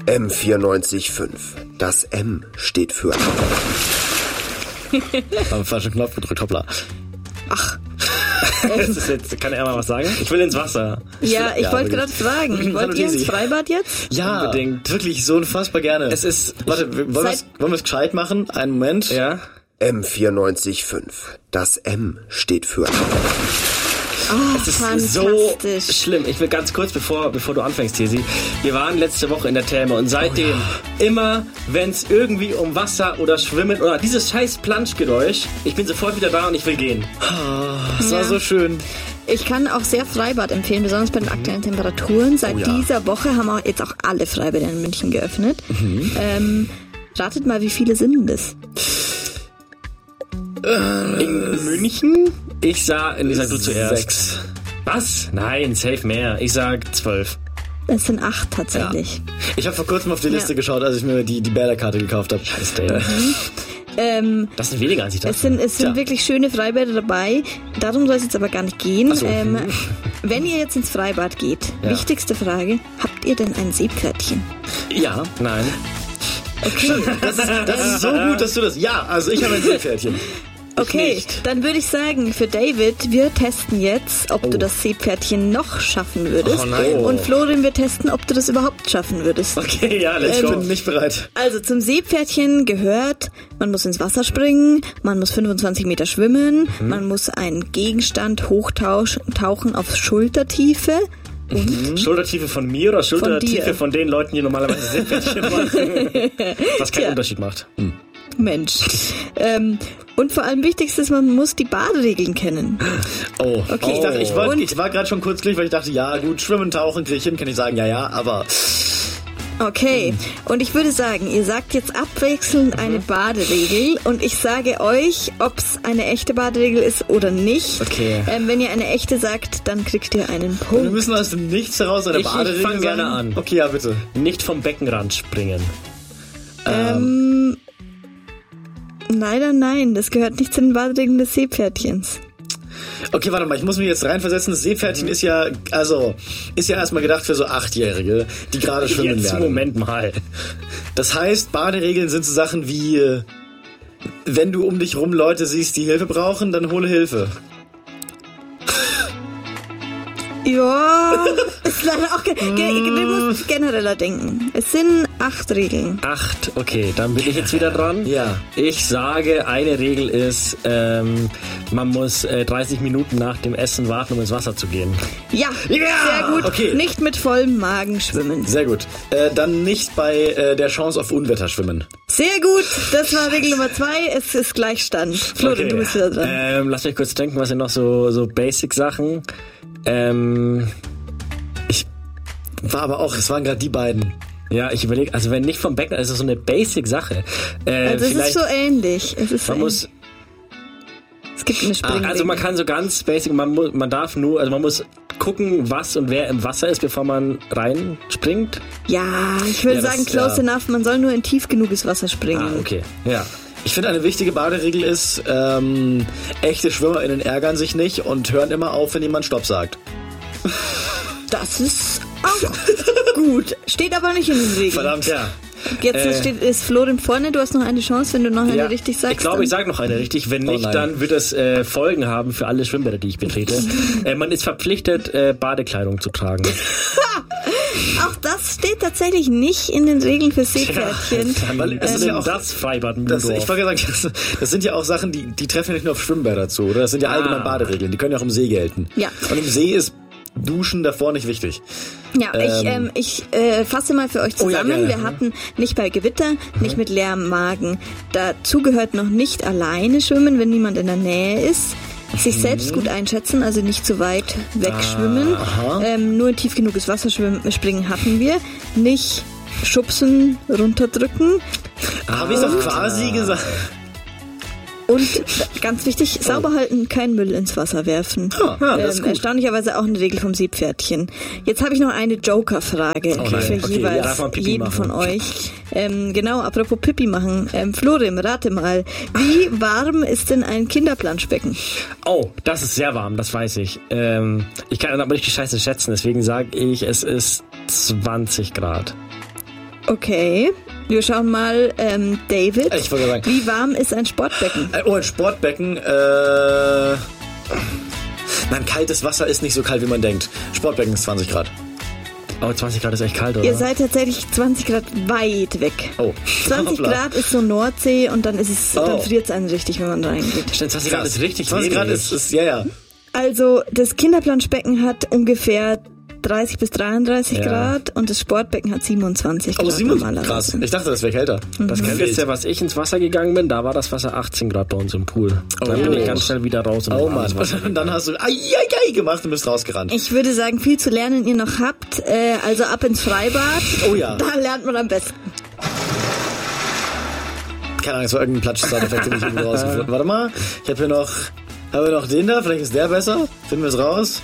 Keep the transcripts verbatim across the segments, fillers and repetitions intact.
M vierundneunzig Komma fünf. Das M steht für... Haben falschen Knopf gedrückt, hoppla. Ach. Das ist jetzt, kann er mal was sagen? Ich will ins Wasser. Ich ja, will, ich ja, wollte gerade fragen. Wollt ihr ins Freibad jetzt? Ja, unbedingt. Wirklich, so unfassbar gerne. Es ist... Warte, ich, wollen wir es gescheit machen? Einen Moment. Ja. M vierundneunzig Komma fünf. Das M steht für... Oh, es ist so schlimm. Ich will ganz kurz, bevor bevor du anfängst, Tesi. Wir waren letzte Woche in der Therme und seitdem oh ja. immer, wenn es irgendwie um Wasser oder Schwimmen oder dieses scheiß Planschgeräusch, ich bin sofort wieder da und ich will gehen. Oh, das ja. war so schön. Ich kann auch sehr Freibad empfehlen, besonders bei den aktuellen Temperaturen. Seit oh ja. dieser Woche haben auch jetzt auch alle Freibäder in München geöffnet. Mhm. Ähm, ratet mal, wie viele sind das? In München? Ich sag, ich sag du zuerst. Sechs. Was? Nein, safe mehr. Ich sag zwölf. Es sind acht tatsächlich. Ja. Ich habe vor kurzem auf die Liste ja. geschaut, als ich mir die, die Bäderkarte gekauft habe. Scheiße, ey. Mhm. Ähm, das sind weniger als ich dachte. Es sind, es sind ja. wirklich schöne Freibäder dabei. Darum soll es jetzt aber gar nicht gehen. So. Ähm, wenn ihr jetzt ins Freibad geht, ja. wichtigste Frage, habt ihr denn ein Seepferdchen? Ja, nein. Okay. Das ist, das ist so gut, dass du das... Ja, also ich habe ein Seepferdchen. Okay, nicht. Dann würde ich sagen, für David, wir testen jetzt, ob oh. du das Seepferdchen noch schaffen würdest. Oh nein. Und Florin, wir testen, ob du das überhaupt schaffen würdest. Okay, ja, let's ähm, go. Ich bin nicht bereit. Also zum Seepferdchen gehört, man muss ins Wasser springen, man muss fünfundzwanzig Meter schwimmen, mhm. man muss einen Gegenstand hochtauchen auf Schultertiefe. Und? Mhm. Schultertiefe von mir oder Schultertiefe von, von den Leuten, die normalerweise Seepferdchen machen? Was keinen ja. Unterschied macht. Hm. Mensch. ähm, und vor allem wichtigste ist, man muss die Baderegeln kennen. Oh, okay. Oh. Ich, dachte, ich, wollt, ich war gerade schon kurz glücklich, weil ich dachte, ja gut, schwimmen, tauchen, kriege ich hin, kann ich sagen, ja, ja, aber... Okay, und ich würde sagen, ihr sagt jetzt abwechselnd mhm. eine Baderegel und ich sage euch, ob es eine echte Baderegel ist oder nicht. Okay. Ähm, wenn ihr eine echte sagt, dann kriegt ihr einen Punkt. Und wir müssen aus dem Nichts heraus eine ich, Baderegel Ich fange gerne an. Okay, ja, bitte. Nicht vom Beckenrand springen. Ähm... Leider nein, das gehört nicht zu den Baderegeln des Seepferdchens. Okay, warte mal, ich muss mich jetzt reinversetzen. Das Seepferdchen ist ja, also, ist ja erstmal gedacht für so Achtjährige, die gerade schwimmen jetzt lernen. Moment mal. Das heißt, Baderegeln sind so Sachen wie, wenn du um dich rum Leute siehst, die Hilfe brauchen, dann hole Hilfe. Ja, ist leider auch ge- ge- wir müssen genereller denken. Es sind acht Regeln. Acht, okay, dann bin ich jetzt wieder dran. Ja. Ich sage, eine Regel ist, ähm, man muss äh, dreißig Minuten nach dem Essen warten, um ins Wasser zu gehen. Ja, ja! Sehr gut. Okay. Nicht mit vollem Magen schwimmen. Sehr gut. Äh, dann nicht bei äh, der Chance auf Unwetter schwimmen. Sehr gut, das war Regel Nummer zwei. Es ist Gleichstand. Florin, okay. Du bist wieder dran. Ähm, lass mich kurz denken, was sind noch so, so Basic-Sachen. Ähm, ich war aber auch, es waren gerade die beiden. Ja, ich überlege, also wenn nicht vom Becken, also so eine Basic-Sache. Äh, also es ist so ähnlich. Es ist so man ähnlich. muss. Es gibt eine Springregel. Also man kann so ganz basic, man muss, man darf nur, also man muss gucken, was und wer im Wasser ist, bevor man reinspringt. Ja, ich würde ja, sagen, das, close ja. enough, man soll nur in tief genuges Wasser springen. Ah, okay, ja. Ich finde, eine wichtige Baderegel ist, ähm, echte SchwimmerInnen ärgern sich nicht und hören immer auf, wenn jemand Stopp sagt. Das ist auch gut. Steht aber nicht in den Regeln. Verdammt, ja. Jetzt äh, steht, ist Florin vorne, du hast noch eine Chance, wenn du noch eine ja, richtig sagst. Ich glaube, ich sage noch eine richtig. Wenn nicht, oh dann wird es äh, Folgen haben für alle Schwimmbäder, die ich betrete. äh, man ist verpflichtet, äh, Badekleidung zu tragen. Auch das steht tatsächlich nicht in den Regeln für Seepferdchen. Ja, weil es ähm, ist ja auch das Freibad das, Ich wollte sagen, das, das sind ja auch Sachen, die, die treffen ja nicht nur auf Schwimmbäder zu, oder? Das sind ja allgemein ah. Baderegeln, die können ja auch im See gelten. Ja. Und im See ist Duschen davor nicht wichtig. Ja, ähm, ich, ähm, ich äh, fasse mal für euch zusammen. Oh ja, wir hatten nicht bei Gewitter, mhm. nicht mit leerem Magen. Dazu gehört noch nicht alleine schwimmen, wenn niemand in der Nähe ist. Sich mhm. selbst gut einschätzen, also nicht zu weit wegschwimmen. Ah, ähm, nur in tief genuges Wasser schwimmen, springen hatten wir. Nicht schubsen, runterdrücken. Habe ich doch quasi gesagt. Und ganz wichtig, sauber halten, keinen Müll ins Wasser werfen. Ah, ja, das ist ähm, gut. Erstaunlicherweise auch eine Regel vom Seepferdchen. Jetzt habe ich noch eine Joker-Frage okay. für okay, jeweils ja, jeden machen. von euch. Ähm, genau, apropos Pipi machen. Ähm, Florim, rate mal, wie warm ist denn ein Kinderplanschbecken? Oh, das ist sehr warm, das weiß ich. Ähm, ich kann aber nicht die Scheiße schätzen, deswegen sage ich, es ist zwanzig Grad. Okay, wir schauen mal, ähm, David, ich wollte sagen, wie warm ist ein Sportbecken? Oh, ein Sportbecken, äh... Nein, kaltes Wasser ist nicht so kalt, wie man denkt. Sportbecken ist zwanzig Grad. Oh, zwanzig Grad ist echt kalt, oder? Ihr seid tatsächlich zwanzig Grad weit weg. Oh. zwanzig Hoppla. Grad ist so Nordsee und dann ist es, Oh. dann friert es einen richtig, wenn man da reingeht. Stimmt, zwanzig Grad ist richtig zwanzig Grad ist, ist, ja, ja. Also, das Kinderplanschbecken hat ungefähr dreißig bis dreiunddreißig Ja. Grad und das Sportbecken hat siebenundzwanzig Grad. Oh, siebenundzwanzig, krass. normalerweise. Ich dachte, das wäre kälter. Das Kälteste, was ich ins Wasser gegangen bin, da war das Wasser achtzehn Grad bei uns im Pool. Dann Oh. bin ich ganz schnell wieder raus. Und Oh bin Mann. ins Wasser Und dann hast du ai, ai, ai gemacht und bist rausgerannt. Ich würde sagen, viel zu lernen ihr noch habt. Äh, also ab ins Freibad. Oh ja. Da lernt man am besten. Keine Ahnung, es war irgendein Platsch-Soundeffekt, den ich irgendwo rausgefunden. Warte mal, ich habe hier noch, haben wir noch den da, vielleicht ist der besser. Finden wir es raus.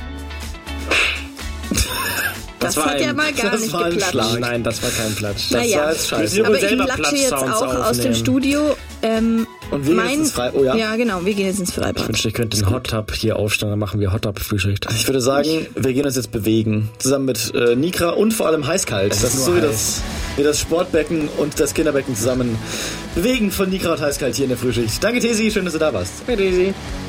Das, Das war hat ja ein- mal gar das nicht war ein geklatscht. Schlag. Nein, das war kein Platsch. Das Naja, war jetzt scheiße. Wir aber ich selber klatsche jetzt Platsch-Sounds auch aus dem aufnehmen. Studio. Ähm, Und wir gehen jetzt ins Frei- oh ja. Ja, genau, wir gehen jetzt ins Ich Freibad. wünschte, ich könnte den Hot Tub hier aufstellen, dann machen wir Hot Tub Frühschicht. Ich würde sagen, wir gehen uns jetzt bewegen. Zusammen mit äh, Nikra und vor allem Heißkalt. Das ist so wie das, wie das Sportbecken und das Kinderbecken zusammen bewegen von Nikra und Heißkalt hier in der Frühschicht. Danke, Tesi, schön, dass du da warst. Hey, Daisy.